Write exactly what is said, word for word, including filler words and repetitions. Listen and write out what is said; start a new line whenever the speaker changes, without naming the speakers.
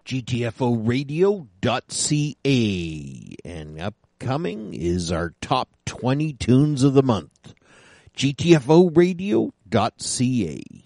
G T F O radio dot C A. And upcoming is our top twenty tunes of the month. G T F O radio dot C A.